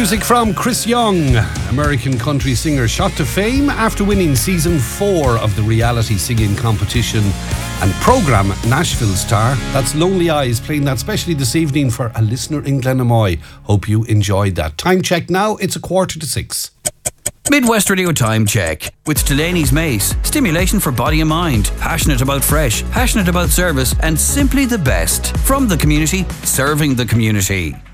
Music from Chris Young, American country singer, shot to fame after winning season 4 of the reality singing competition and programme Nashville Star. That's Lonely Eyes, playing that specially this evening for a listener in Glenamoy. Hope you enjoyed that. Time check now, it's 5:45. Midwest Radio Time Check with Delaney's Mace. Stimulation for body and mind. Passionate about fresh, passionate about service, and simply the best. From the community, serving the community.